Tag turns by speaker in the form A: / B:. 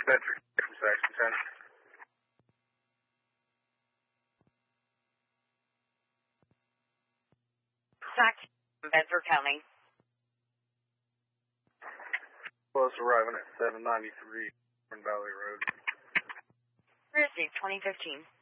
A: Bedford from Saxon 10.
B: Saxon, Bedford County.
A: Close arriving at 793 Valley Road.
B: Received 2015.